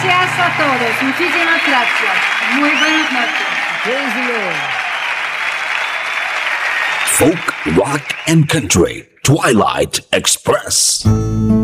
Gracias a todos. Muchísimas gracias. Muy buenas noches. Praise the Lord. Folk, rock, and country. Twilight Express.